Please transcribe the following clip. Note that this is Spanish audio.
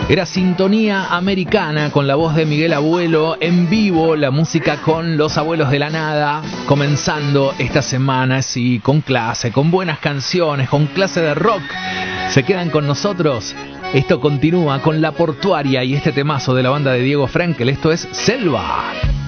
Era Sintonía Americana con la voz de Miguel Abuelo en vivo, la música con Los Abuelos de la Nada, comenzando esta semana, sí, con clase, con buenas canciones, con clase de rock. Se quedan con nosotros. Esto continúa con La Portuaria y este temazo de la banda de Diego Frankel. Esto es Selva.